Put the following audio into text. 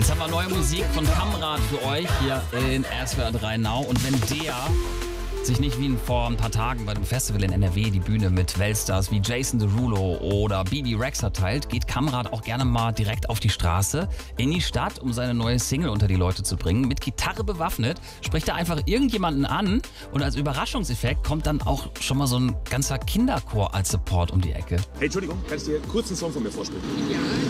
Jetzt haben wir neue Musik von Kamrat für euch hier in SWR 3 Now. Und wenn der sich nicht wie vor ein paar Tagen bei dem Festival in NRW die Bühne mit Weltstars wie Jason Derulo oder BB Rexha teilt, geht Kamrat auch gerne mal direkt auf die Straße, in die Stadt, um seine neue Single unter die Leute zu bringen. Mit Gitarre bewaffnet, spricht er einfach irgendjemanden an und als Überraschungseffekt kommt dann auch schon mal so ein ganzer Kinderchor als Support um die Ecke. Hey, Entschuldigung, kann ich dir kurz einen Song von mir vorspielen? Ja.